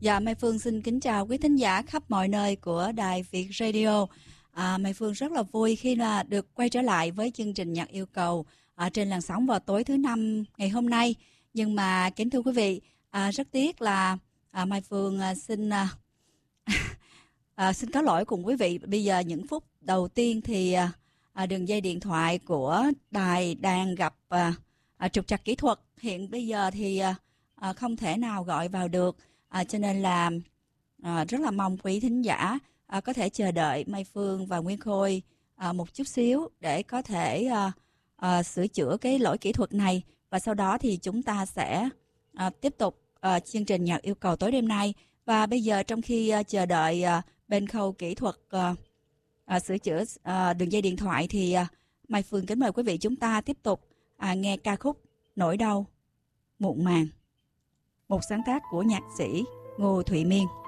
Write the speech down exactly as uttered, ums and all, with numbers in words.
Dạ, Mai Phương xin kính chào quý thính giả khắp mọi nơi của Đài Việt Radio. À, Mai Phương rất là vui khi là được quay trở lại với chương trình Nhạc Yêu Cầu ở trên làn sóng vào tối thứ năm ngày hôm nay. Nhưng mà kính thưa quý vị, à, rất tiếc là à, Mai Phương à, xin à, à, xin có lỗi cùng quý vị. Bây giờ những phút đầu tiên thì à, à, đường dây điện thoại của đài đang gặp à, à, trục trặc kỹ thuật. Hiện bây giờ thì à, à, không thể nào gọi vào được. À, cho nên là à, rất là mong quý thính giả à, có thể chờ đợi Mai Phương và Nguyên Khôi à, một chút xíu để có thể à, à, sửa chữa cái lỗi kỹ thuật này, và sau đó thì chúng ta sẽ à, tiếp tục à, chương trình Nhạc Yêu Cầu tối đêm nay. Và bây giờ trong khi à, chờ đợi à, bên khâu kỹ thuật à, à, sửa chữa à, đường dây điện thoại thì à, Mai Phương kính mời quý vị chúng ta tiếp tục à, nghe ca khúc Nỗi Đau Muộn Màng, một sáng tác của nhạc sĩ Ngô Thụy Miên.